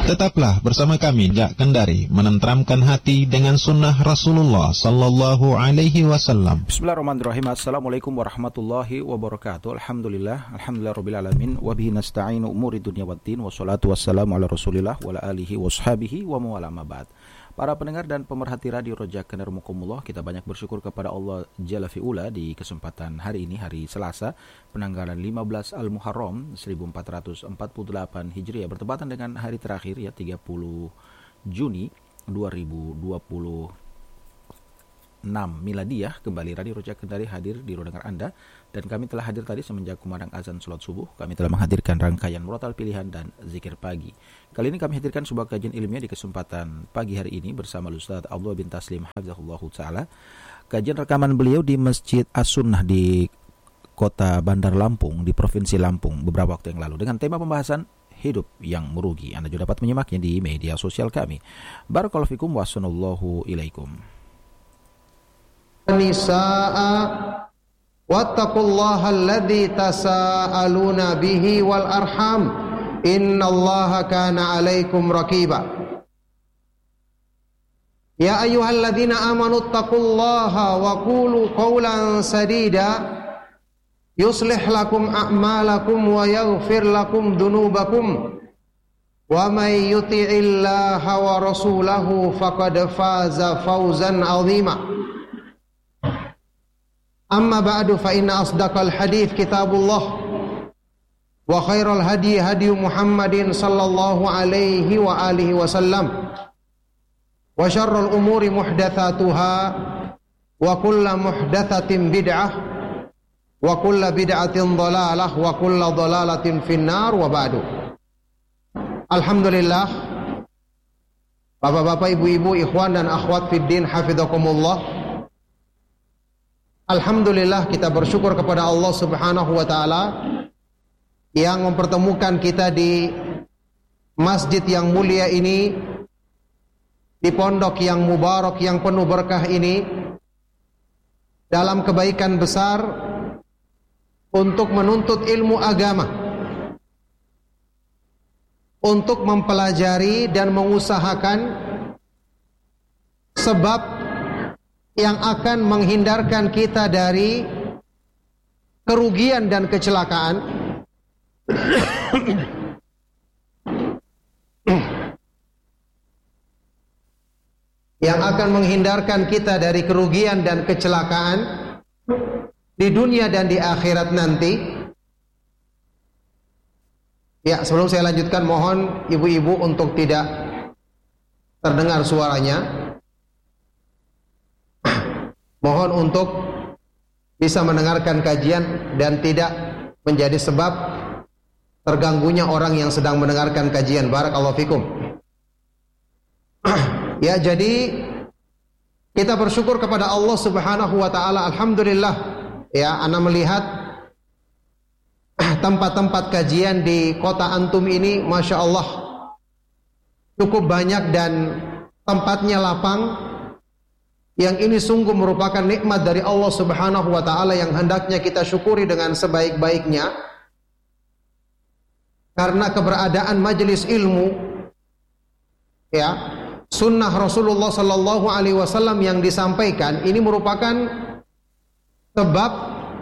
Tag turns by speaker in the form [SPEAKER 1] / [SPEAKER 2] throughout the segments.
[SPEAKER 1] Tetaplah bersama kami Jak Kendari, menenteramkan hati dengan sunnah Rasulullah Sallallahu Alaihi Wasallam.
[SPEAKER 2] Bismillahirrahmanirrahim. Assalamualaikum warahmatullahi wabarakatuh. Alhamdulillah rabbil alamin, wa bihi nasta'inu umuri dunya waddin, wassalatu wassalamu ala Rasulillah wa ala alihi washabihi wa mawala ma ba'd. Para pendengar dan pemerhati radio Roja Kenarmukumullah, kita banyak bersyukur kepada Allah Jalla fi'ula di kesempatan hari ini, hari Selasa, penanggalan 15 Al-Muharram 1448 Hijriah, bertepatan dengan hari terakhir ya 30 Juni 2026 Miladiyah. Kembali Radio Roja Kendari hadir di ruang dengar Anda, dan kami telah hadir tadi semenjak kumandang azan salat subuh. Kami telah menghadirkan rangkaian murotal pilihan dan zikir pagi. Kali ini kami hadirkan sebuah kajian ilmiah di kesempatan pagi hari ini bersama Ustaz Abdullah bin Taslim hafizahullah taala. Kajian rekaman beliau di Masjid As-Sunnah di Kota Bandar Lampung di Provinsi Lampung beberapa waktu yang lalu dengan tema pembahasan hidup yang merugi. Anda juga dapat menyimaknya di media sosial kami. Barakallahu fikum wa sallallahu ilaikum.
[SPEAKER 3] Nisaa wattaqullaha alladzi tasaaluna bihi wal arham innallaha kana 'alaikum raqiba. Ya ayyuhalladzina amanu taqullaha wa qulu qawlan sadida yuslih lakum a'malakum wa yaghfir lakum dhunubakum wa may yuti'illaha wa rasulahu faqad faza fawzan 'azima. Amma ba'du fa inna asdaqal hadits kitabullah wa khairal hadi hadi Muhammadin sallallahu alaihi wa alihi wasallam wa syarrul umuri muhdatsatuha wa kullu muhdatsatin bid'ah wa kullu bid'atin dhalalah wa kullu dhalalatin finnar wa ba'du. Alhamdulillah, Bapak-bapak, ibu-ibu, ikhwan dan akhwat fiddin hafizakumullah. Alhamdulillah, kita bersyukur kepada Allah Subhanahu wa taala yang mempertemukan kita di masjid yang mulia ini, di pondok yang mubarak yang penuh berkah ini, dalam kebaikan besar untuk menuntut ilmu agama, untuk mempelajari dan mengusahakan sebab yang akan menghindarkan kita dari kerugian dan kecelakaan, yang akan menghindarkan kita dari kerugian dan kecelakaan di dunia dan di akhirat nanti. Ya, sebelum saya lanjutkan, mohon ibu-ibu untuk tidak terdengar suaranya. Mohon untuk bisa mendengarkan kajian dan tidak menjadi sebab terganggunya orang yang sedang mendengarkan kajian. Barakallahu fikum. Ya, jadi kita bersyukur kepada Allah Subhanahu wa taala. Alhamdulillah, ya, ana melihat tempat-tempat kajian di kota antum ini, Masya Allah, cukup banyak dan tempatnya lapang. Yang ini sungguh merupakan nikmat dari Allah Subhanahu wa taala yang hendaknya kita syukuri dengan sebaik-baiknya. Karena keberadaan majelis ilmu, ya, sunnah Rasulullah sallallahu alaihi wasallam yang disampaikan ini merupakan sebab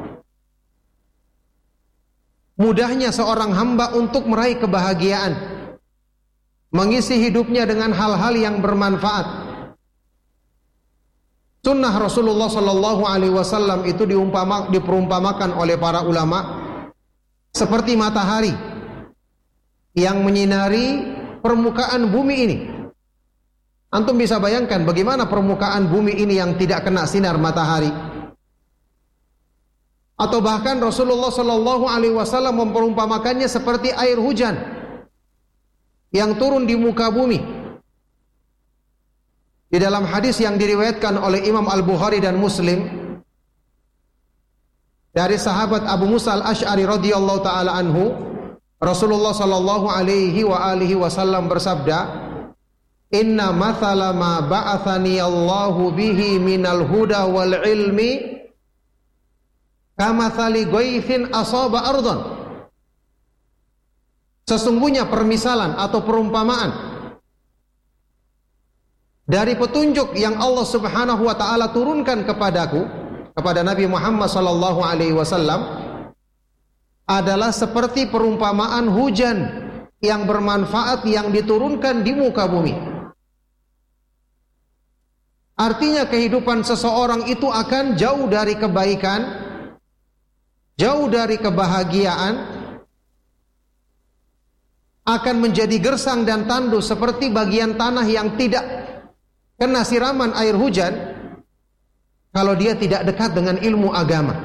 [SPEAKER 3] mudahnya seorang hamba untuk meraih kebahagiaan, mengisi hidupnya dengan hal-hal yang bermanfaat. Sunnah Rasulullah sallallahu alaihi wasallam itu diperumpamakan oleh para ulama seperti matahari yang menyinari permukaan bumi ini. Antum bisa bayangkan bagaimana permukaan bumi ini yang tidak kena sinar matahari. Atau bahkan Rasulullah sallallahu alaihi wasallam memperumpamakannya seperti air hujan yang turun di muka bumi. Di dalam hadis yang diriwayatkan oleh Imam Al-Bukhari dan Muslim dari sahabat Abu Musa Al-Asy'ari radhiyallahu taala anhu, Rasulullah sallallahu alaihi wa alihi wasallam bersabda, "Inna mathala ma ba'athani Allahu bihi minal huda wal ilmi kamathali ghaithin asaba ardhan." Sesungguhnya permisalan atau perumpamaan dari petunjuk yang Allah Subhanahu wa taala turunkan kepadaku, kepada Nabi Muhammad sallallahu alaihi wasallam, adalah seperti perumpamaan hujan yang bermanfaat yang diturunkan di muka bumi. Artinya kehidupan seseorang itu akan jauh dari kebaikan, jauh dari kebahagiaan, akan menjadi gersang dan tandus seperti bagian tanah yang tidak kena siraman air hujan kalau dia tidak dekat dengan ilmu agama.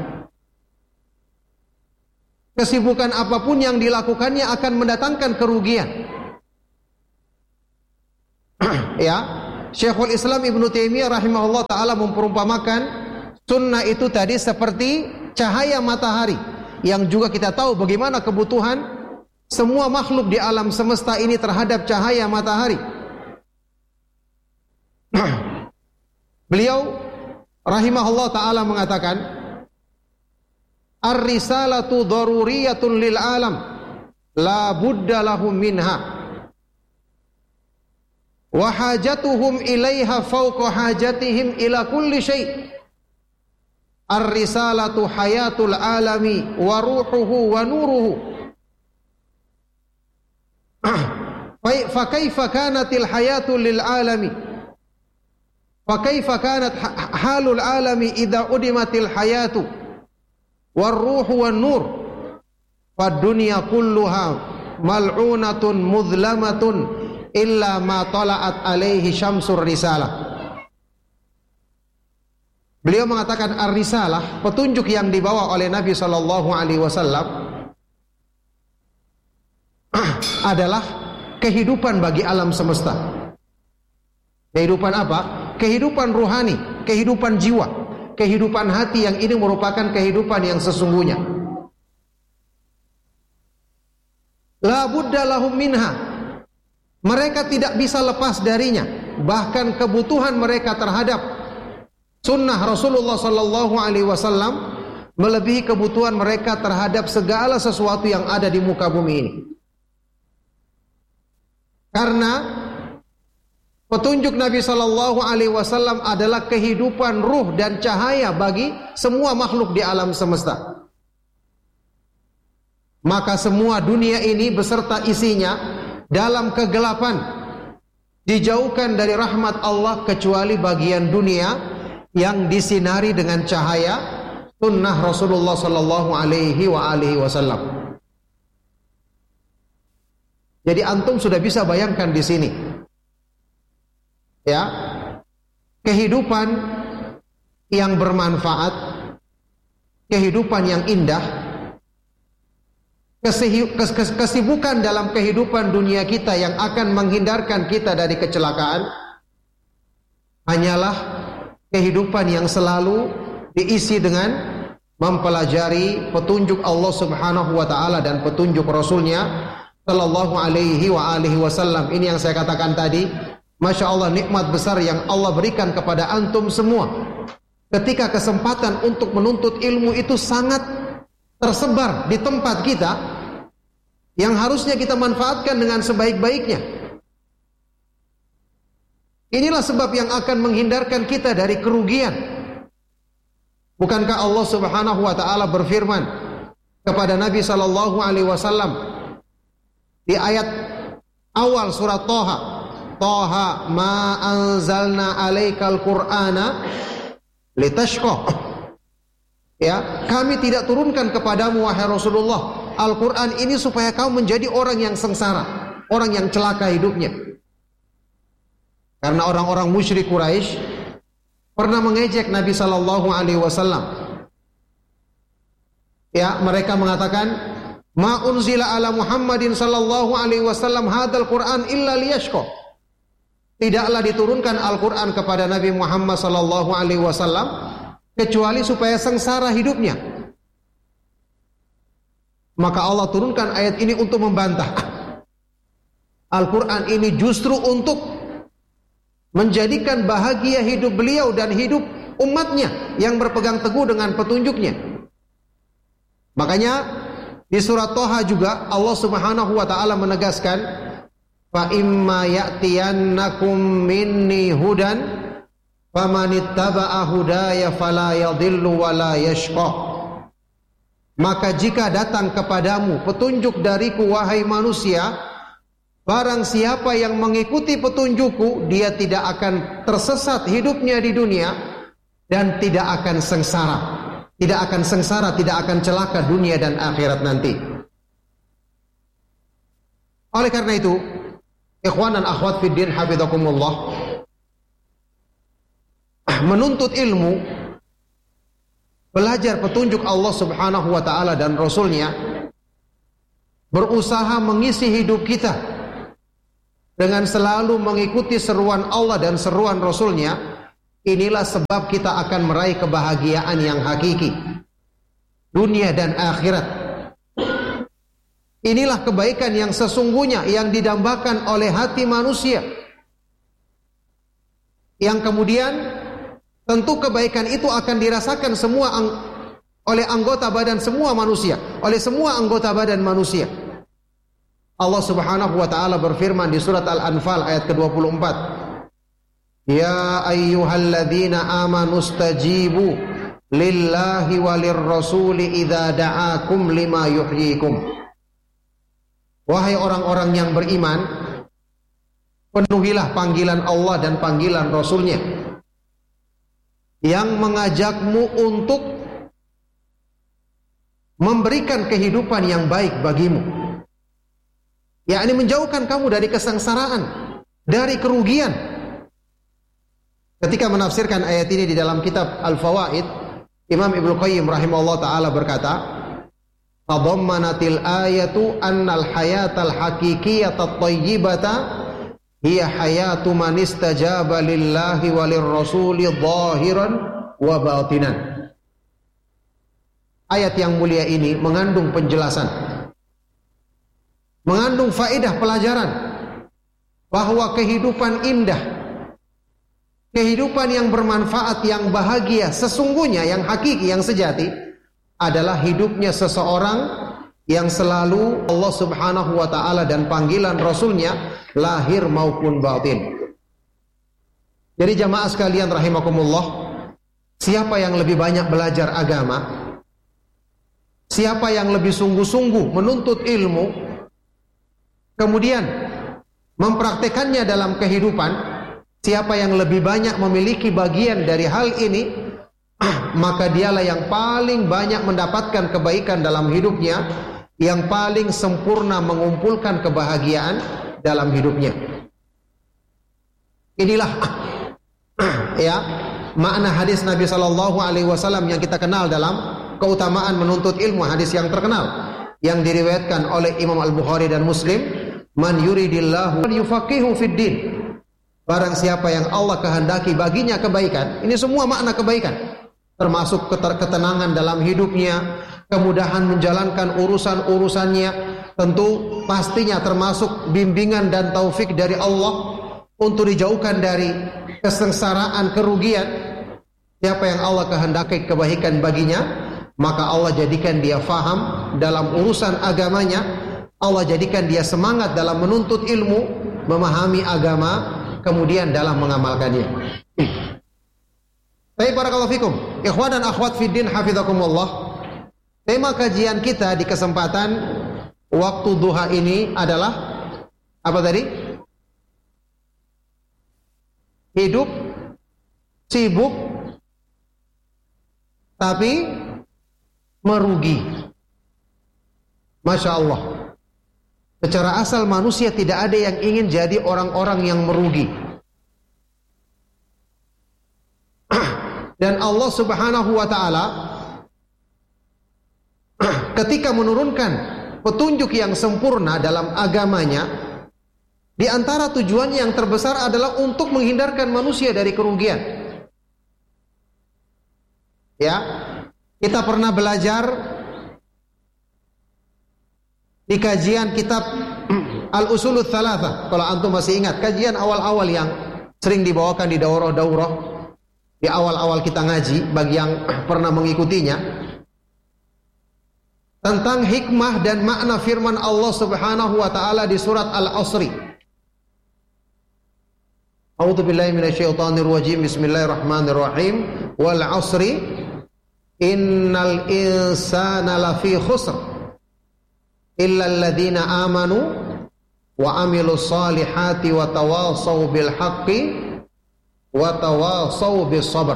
[SPEAKER 3] Kesibukan apapun yang dilakukannya akan mendatangkan kerugian. Ya, Syekhul Islam Ibnu Taimiyah rahimahullah ta'ala memperumpamakan sunnah itu tadi seperti cahaya matahari, yang juga kita tahu bagaimana kebutuhan semua makhluk di alam semesta ini terhadap cahaya matahari. Beliau rahimahullah ta'ala mengatakan, ar-risalatu daruriyatun lil alam la budda lahum minha wa hajatuhum ilaiha fawqa hajatihim ila kulli syai'. Ar-risalatu hayatul alami wa ruhuhu wa nuruhu. Fa kaifa kanatil hayatu lil alami? Fa kaifa kanat halul alami idza udimatil hayatu war ruhu wan nur? Fad dunya kulluha mal'unatun mudlamatun illa ma tala'at alaihi syamsur risalah. Beliau mengatakan ar-risalah, petunjuk yang dibawa oleh Nabi sallallahu alaihi wasallam adalah kehidupan bagi alam semesta. Kehidupan apa? Kehidupan ruhani, kehidupan jiwa, kehidupan hati, yang ini merupakan kehidupan yang sesungguhnya. La budda lahum minha. Mereka tidak bisa lepas darinya. Bahkan kebutuhan mereka terhadap sunnah Rasulullah sallallahu alaihi wasallam melebihi kebutuhan mereka terhadap segala sesuatu yang ada di muka bumi ini. Karena petunjuk Nabi sallallahu alaihi wasallam adalah kehidupan ruh dan cahaya bagi semua makhluk di alam semesta. Maka semua dunia ini beserta isinya dalam kegelapan, dijauhkan dari rahmat Allah kecuali bagian dunia yang disinari dengan cahaya sunnah Rasulullah sallallahu alaihi wasallam. Jadi antum sudah bisa bayangkan di sini, ya, kehidupan yang bermanfaat, kehidupan yang indah, kesibukan dalam kehidupan dunia kita yang akan menghindarkan kita dari kecelakaan hanyalah kehidupan yang selalu diisi dengan mempelajari petunjuk Allah Subhanahu wa taala dan petunjuk Rasulnya sallallahu alaihi wasallam. Ini yang saya katakan tadi, Masya Allah, nikmat besar yang Allah berikan kepada antum semua. Ketika kesempatan untuk menuntut ilmu itu sangat tersebar di tempat kita, yang harusnya kita manfaatkan dengan sebaik-baiknya. Inilah sebab yang akan menghindarkan kita dari kerugian. Bukankah Allah Subhanahu wa taala berfirman kepada Nabi sallallahu alaihi wasallam di ayat awal surat Thaha, Thaha ma anzalna alaikal qur'ana litashqa. Ya, kami tidak turunkan kepadamu wahai Rasulullah Al-Quran ini supaya kau menjadi orang yang sengsara, orang yang celaka hidupnya. Karena orang-orang musyrik Quraisy pernah mengejek Nabi sallallahu alaihi wasallam. Ya, mereka mengatakan, "Ma unzila ala Muhammadin sallallahu alaihi wasallam hadzal Qur'an illa liyashqa." Tidaklah diturunkan Al-Quran kepada Nabi Muhammad sallallahu alaihi wasallam kecuali supaya sengsara hidupnya. Maka Allah turunkan ayat ini untuk membantah. Al-Quran ini justru untuk menjadikan bahagia hidup beliau dan hidup umatnya yang berpegang teguh dengan petunjuknya. Makanya di surat Thaha juga Allah Subhanahu wa taala menegaskan, fa imma ya'tiyannakum minni hudan famanittaba'a hudaya fala yadhillu wa la yashqa. Maka jika datang kepadamu petunjuk dariku wahai manusia, barang siapa yang mengikuti petunjukku, dia tidak akan tersesat hidupnya di dunia dan tidak akan sengsara. Tidak akan sengsara, tidak akan celaka dunia dan akhirat nanti. Oleh karena itu, ikhwan dan akhwat fiddin hafizakumullah, menuntut ilmu, belajar petunjuk Allah Subhanahu wa taala dan Rasulnya, berusaha mengisi hidup kita dengan selalu mengikuti seruan Allah dan seruan Rasulnya, inilah sebab kita akan meraih kebahagiaan yang hakiki dunia dan akhirat. Inilah kebaikan yang sesungguhnya yang didambakan oleh hati manusia, yang kemudian tentu kebaikan itu akan dirasakan oleh anggota badan semua manusia, oleh semua anggota badan manusia. Allah Subhanahu wa taala berfirman di surat Al-Anfal ayat ke-24, ya ayyuhalladzina amanu stajibu lillahi walir rasuli idza da'akum lima yuhyikum. Wahai orang-orang yang beriman, penuhilah panggilan Allah dan panggilan Rasulnya yang mengajakmu untuk memberikan kehidupan yang baik bagimu, yakni menjauhkan kamu dari kesengsaraan, dari kerugian. Ketika menafsirkan ayat ini di dalam kitab Al-Fawaid, Imam Ibnu Qayyim rahimahullah ta'ala berkata, tadammanatil ayatu annal hayatal haqiqiyatat thayyibata hiya hayatu man istajaba lillahi walir rasuli zahiran wa batinan. Ayat yang mulia ini mengandung penjelasan, mengandung faedah pelajaran bahwa kehidupan indah, kehidupan yang bermanfaat, yang bahagia, sesungguhnya yang hakiki, yang sejati adalah hidupnya seseorang yang selalu Allah Subhanahu wa ta'ala dan panggilan Rasulnya lahir maupun batin. Jadi jamaah sekalian rahimakumullah, siapa yang lebih banyak belajar agama, siapa yang lebih sungguh-sungguh menuntut ilmu, kemudian mempraktekannya dalam kehidupan, siapa yang lebih banyak memiliki bagian dari hal ini, maka dialah yang paling banyak mendapatkan kebaikan dalam hidupnya, yang paling sempurna mengumpulkan kebahagiaan dalam hidupnya. Inilah ya makna hadis Nabi Shallallahu Alaihi Wasallam yang kita kenal dalam keutamaan menuntut ilmu, hadis yang terkenal yang diriwayatkan oleh Imam Al-Bukhari dan Muslim, man yuridillahu yufaqihu fid din. Barang siapa yang Allah kehendaki baginya kebaikan, ini semua makna kebaikan, termasuk ketenangan dalam hidupnya, kemudahan menjalankan urusan-urusannya, tentu pastinya termasuk bimbingan dan taufik dari Allah untuk dijauhkan dari kesengsaraan, kerugian. Siapa yang Allah kehendaki kebaikan baginya, maka Allah jadikan dia faham dalam urusan agamanya, Allah jadikan dia semangat dalam menuntut ilmu, memahami agama, kemudian dalam mengamalkannya. Baik, barakallahu fikum. Ikhwan dan akhwat fiddin hafizakumullah. Tema kajian kita di kesempatan waktu duha ini adalah apa tadi? Hidup sibuk tapi merugi. Masya Allah. Secara asal manusia tidak ada yang ingin jadi orang-orang yang merugi. Dan Allah Subhanahu wa ta'ala ketika menurunkan petunjuk yang sempurna dalam agamanya, di antara tujuan yang terbesar adalah untuk menghindarkan manusia dari kerugian. Ya, kita pernah belajar di kajian kitab Al-Usulul Tsalatsa, kalau antum masih ingat, kajian awal-awal yang sering dibawakan di daurah-daurah di awal-awal kita ngaji, bagi yang pernah mengikutinya, tentang hikmah dan makna firman Allah Subhanahu wa ta'ala di surat Al-Asri A'udzu billahi minasyaitonir rajim. Bismillahirrahmanirrahim. Wal 'asri innal insana lafi khusr illa alladziina amanu wa 'amilus solihati wa tawassaw bil haqqi wa tawassaw bis sabr.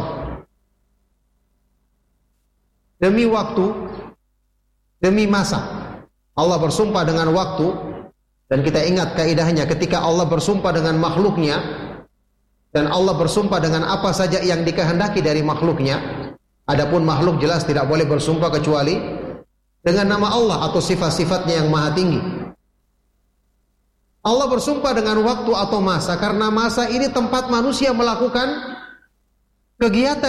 [SPEAKER 3] Demi waktu, demi masa, Allah bersumpah dengan waktu. Dan kita ingat kaidahnya, ketika Allah bersumpah dengan makhluknya, dan Allah bersumpah dengan apa saja yang dikehendaki dari makhluknya. Adapun makhluk jelas tidak boleh bersumpah kecuali dengan nama Allah atau sifat-sifatnya yang maha tinggi. Allah bersumpah dengan waktu atau masa karena masa ini tempat manusia melakukan kegiatan